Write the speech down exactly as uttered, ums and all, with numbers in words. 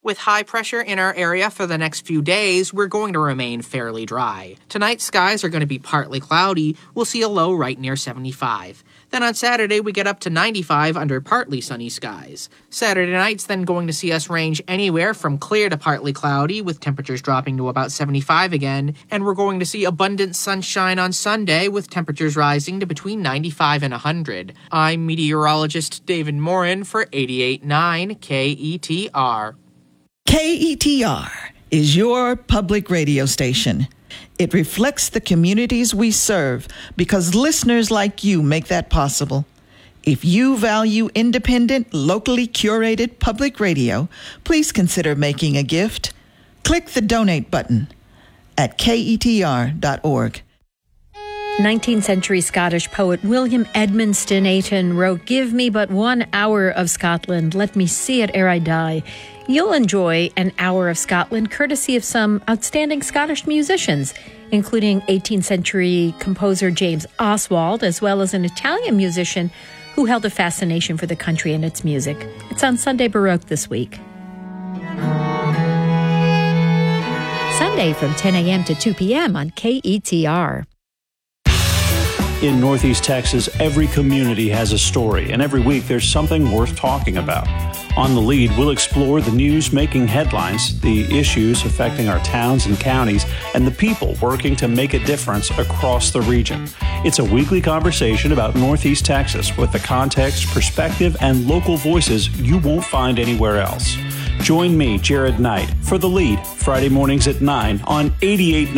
With high pressure in our area for the next few days, we're going to remain fairly dry. Tonight, skies are going to be partly cloudy. We'll see a low right near seventy-five. Then on Saturday, we get up to ninety-five under partly sunny skies. Saturday night's then going to see us range anywhere from clear to partly cloudy, with temperatures dropping to about seventy-five again. And we're going to see abundant sunshine on Sunday, with temperatures rising to between ninety-five and one hundred. I'm meteorologist David Morin for eighty-eight point nine K E T R. K E T R is your public radio station. It reflects the communities we serve because listeners like you make that possible. If you value independent, locally curated public radio, please consider making a gift. Click the donate button at K E T R dot org. nineteenth century Scottish poet William Edmondson Ayton wrote, "Give me but one hour of Scotland, let me see it ere I die." You'll enjoy an hour of Scotland courtesy of some outstanding Scottish musicians, including eighteenth century composer James Oswald, as well as an Italian musician who held a fascination for the country and its music. It's on Sunday Baroque this week. Sunday from ten a.m. to two p.m. on K E T R. In Northeast Texas, every community has a story, and every week there's something worth talking about. On The Lead, we'll explore the news making headlines, the issues affecting our towns and counties, and the people working to make a difference across the region. It's a weekly conversation about Northeast Texas with the context, perspective, and local voices you won't find anywhere else. Join me, Jared Knight, for The Lead, Friday mornings at nine on eighty-eight point nine